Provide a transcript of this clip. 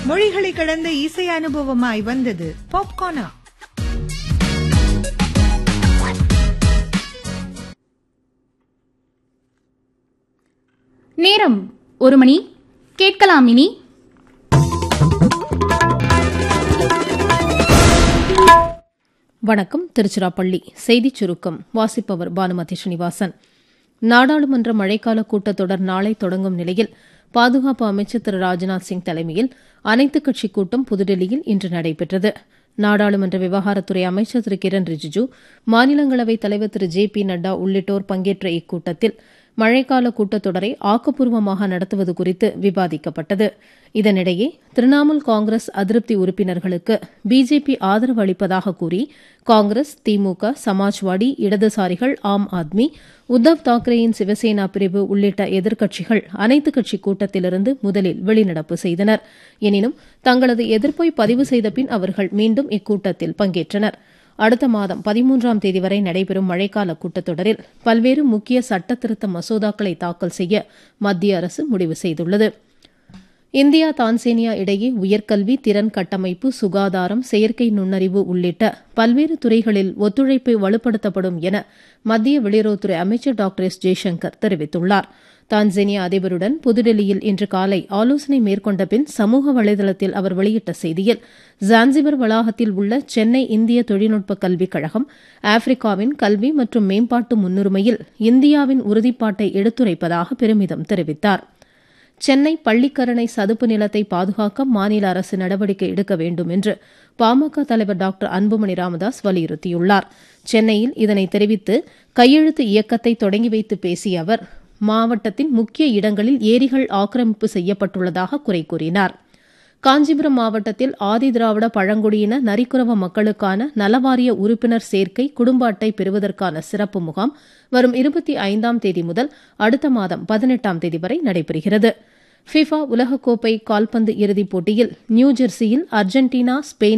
மொழிகளை கடந்த இசை அனுபவமாய் வந்தது பாப்கார்னா. நேரம் 1 மணி. கேட்கலாம் இனி வணக்கம். திருச்சிராப்பள்ளி செய்திச் சுருக்கம் வாசிப்பவர் பானுமதி ஸ்ரீனிவாசன். நாடாளுமன்ற மழைக்கால கூட்டத்தொடர் நாளை தொடங்கும் நிலையில் பாதுகாப்பு அமைச்சர் திரு ராஜ்நாத் சிங் தலைமையில் அனைத்துக் கட்சிக் கூட்டம் புதுதில்லியில் இன்று நடைபெற்றது. நாடாளுமன்ற விவகாரத்துறை அமைச்சர் திரு கிரண் ரிஜிஜு, மாநிலங்களவைத் தலைவர் திரு ஜே பி நட்டா உள்ளிட்டோர் பங்கேற்ற இக்கூட்டத்தில் மழைக்கால கூட்டத்தொடரை ஆக்கப்பூர்வமாக நடத்துவது குறித்து விவாதிக்கப்பட்டது. இதனிடையே திரிணாமுல் காங்கிரஸ் அதிருப்தி உறுப்பினர்களுக்கு பிஜேபி ஆதரவு அளிப்பதாக கூறி காங்கிரஸ், திமுக, சமாஜ்வாடி, இடதுசாரிகள், ஆம் ஆத்மி, உத்தவ் தாக்கரேயின் சிவசேனா பிரிவு உள்ளிட்ட எதிர்க்கட்சிகள் அனைத்துக் கட்சி கூட்டத்திலிருந்து முதலில் வெளிநடப்பு செய்தனர். எனினும் தங்களது எதிர்ப்பை பதிவு செய்த பின் அவர்கள் மீண்டும் இக்கூட்டத்தில் பங்கேற்றனர். அடுத்த மாதம் 13ஆம் தேதி வரை நடைபெறும் மழைக்கால கூட்டத்தொடரில் பல்வேறு முக்கிய சட்ட திருத்த மசோதாக்களை தாக்கல் செய்ய மத்திய அரசு முடிவு செய்துள்ளது. இந்தியா தான்சேனியா இடையே உயர்கல்வி, திறன் கட்டமைப்பு, சுகாதாரம், செயற்கை நுண்ணறிவு உள்ளிட்ட பல்வேறு துறைகளில் ஒத்துழைப்பு வலுப்படுத்தப்படும் என மத்திய வெளியுறவுத்துறை அமைச்சர் டாக்டர் எஸ் ஜெய்சங்கர் தெரிவித்துள்ளார். தான்சேனியா அதிபருடன் புதுதில்லியில் இன்று காலை ஆலோசனை மேற்கொண்ட பின் சமூக வலைதளத்தில் அவர் வெளியிட்ட செய்தியில், ஜான்சிபர் வளாகத்தில் உள்ள சென்னை இந்திய தொழில்நுட்ப கல்விக் கழகம் ஆப்பிரிக்காவின் கல்வி மற்றும் மேம்பாட்டு முன்னுரிமையில் இந்தியாவின் உறுதிப்பாட்டை எடுத்துரைப்பதாக பெருமிதம் தெரிவித்தார். சென்னை பள்ளிக்கரணை சதுப்பு நிலத்தை பாதுகாக்க மாநில அரசு நடவடிக்கை எடுக்க வேண்டும் என்று பாமக தலைவர் டாக்டர் அன்புமணி ராமதாஸ் வலியுறுத்தியுள்ளார். சென்னையில் இதனை தெரிவித்து கையெழுத்து இயக்கத்தை தொடங்கி வைத்து பேசிய அவர், மாவட்டத்தின் முக்கிய இடங்களில் ஏரிகள் ஆக்கிரமிப்பு செய்யப்பட்டுள்ளதாக குறை கூறினார். காஞ்சிபுரம் மாவட்டத்தில் ஆதிதிராவிட பழங்குடியின நரிக்குறவ மக்களுக்கான நலவாரிய உறுப்பினர் சேர்க்கை குடும்ப அட்டை பெறுவதற்கான சிறப்பு முகாம் வரும் 25ஆம் தேதி முதல் அடுத்த மாதம் 18ஆம் தேதி வரை நடைபெறுகிறது. ஃபிஃபா உலகக்கோப்பை கால்பந்து இறுதிப் போட்டியில் நியூஜெர்சியில் அர்ஜென்டினா, ஸ்பெயின்